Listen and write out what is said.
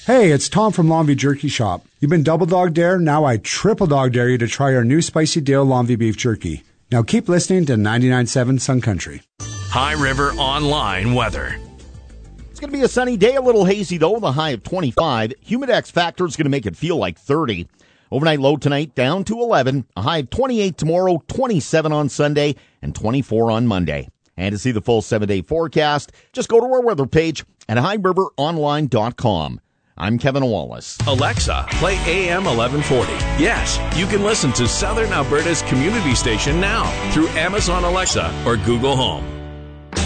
Hey, it's Tom from Longview Jerky Shop. You've been double dog dare, now I triple dog dare you to try our new Spicy Dale Longview Beef Jerky. Now keep listening to 99.7 Sun Country. High River Online weather. It's going to be a sunny day, a little hazy though, the high of 25. Humidex factor is going to make it feel like 30. Overnight low tonight down to 11, a high of 28 tomorrow, 27 on Sunday, and 24 on Monday. And to see the full 7-day forecast, just go to our weather page at highriveronline.com. I'm Kevin Wallace. Alexa, play AM 1140. Yes, you can listen to Southern Alberta's community station now through Amazon Alexa or Google Home.